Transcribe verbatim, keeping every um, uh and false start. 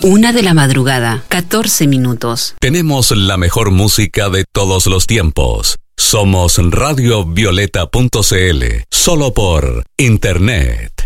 Una de la madrugada, catorce minutos. Tenemos la mejor música de todos los tiempos. Somos radio violeta punto c l, solo por internet.